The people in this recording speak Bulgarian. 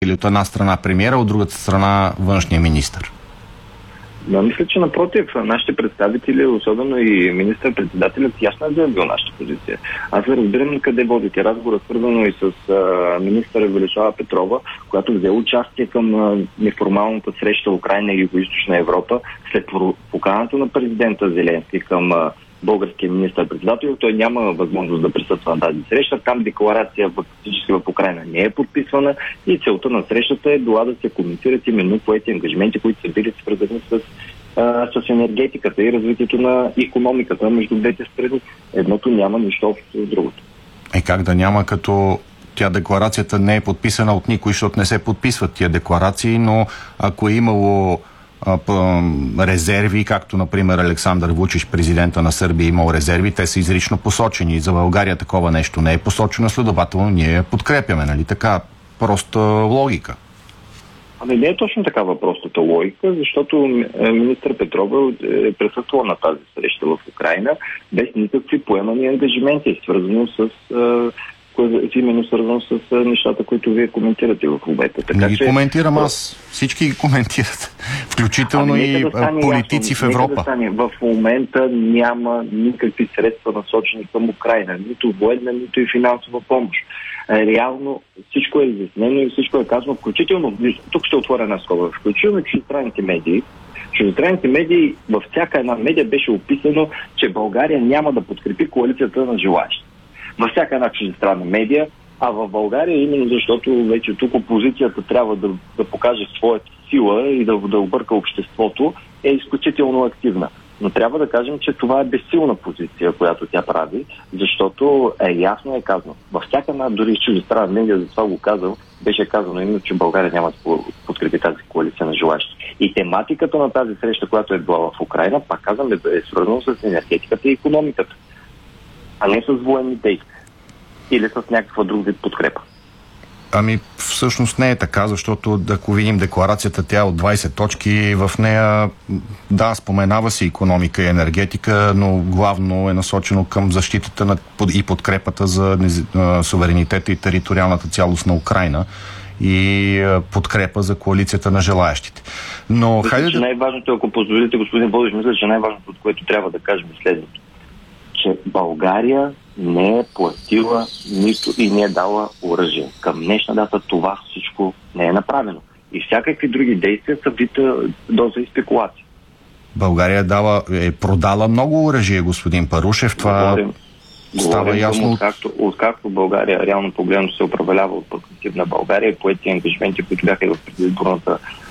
поставили от една страна премиера, от другата страна външния министър? Да, мисля, че напротив, нашите представители, особено и министър-председателят, ясно е заявил нашата позиция. Аз разбирам къде водите разговора, свързано и с министър Велислава Петрова, която взе участие към неформалната среща в Украйна и Югоизточна Европа след поканата на президента Зеленски към българския министър-председател. Той няма възможност да присъства на тази среща. Там декларация фактически в Украйна не е подписвана и целта на срещата е била да се коментират именно поети ангажименти, които са били свързани с енергетиката и развитието на икономиката между двете страни. Едното няма нищо общо с другото. Как да няма, като тя декларацията не е подписана от никой, защото не се подписват тия декларации, но ако е имало резерви, както например Александър Вучич, президента на Сърбия, имал резерви, те са изрично посочени. За България такова нещо не е посочено, следователно ние подкрепяме, нали така? Проста логика. Ами не е точно такава простата логика, защото министър Петрова е присъствала на тази среща в Украйна без никакви поемани ангажименти, именно свързано с нещата, които вие коментирате в момента. Не ги коментирам аз. Всички ги коментират. Включително и политици в Европа. В момента няма никакви средства насочени към Украйна. Нито военна, нито и финансова помощ. Реално всичко е изяснено и всичко е казано, включително, тук ще отворя една скоба, включително чуждестранните медии. Чуждестранните медии, във всяка една медия беше описано, че България няма да подкрепи коалицията на желаещи. Във всяка една чуждестранна медия, а в България, именно защото вече тук опозицията трябва да покаже своята сила и да обърка обществото, е изключително активна. Но трябва да кажем, че това е безсилна позиция, която тя прави, защото ясно е казано. Във всяка една, дори чуждестранна медия, за това го казал, беше казано именно, че България няма да подкрепи тази коалиция на желащи. И тематиката на тази среща, която е била в Украйна, пак казвам, е свързана с енергетиката и икономиката, а не с военни действия или с някаква друг вид подкрепа. Ами всъщност не е така, защото ако видим декларацията, тя от 20 точки, в нея споменава се икономика и енергетика, но главно е насочено към защитата и подкрепата за суверенитета и териториалната цялост на Украйна и подкрепа за коалицията на желаящите. Но най-важното, ако позволите, господин Водиш, мисля, че най-важното, от което трябва да кажем следното, че България не е платила нищо и не е дала оръжие. Към днешна дата това всичко не е направено. И всякакви други действия са бита доза и спекулации. България е продала много оръжие, господин Парушев. Това става ясно. Откакто България реално погледно се управлява от прогресивна България, поети ангажименти, които бяха и в предизборната